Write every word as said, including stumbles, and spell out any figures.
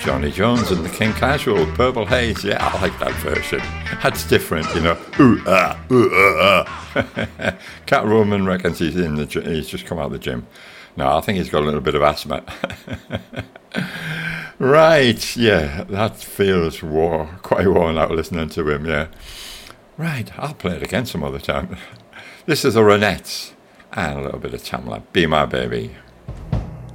Johnny Jones and the King Casual, Purple Haze. Yeah, I like that version. That's different, you know. Ooh, ah, ooh, ah, ah. Cat Roman reckons he's in the gy- he's just come out of the gym. No, I think he's got a little bit of asthma. Right, yeah, that feels war, quite worn out listening to him, yeah. Right, I'll play it again some other time. This is the Ronettes and a little bit of Tamla. Be My Baby.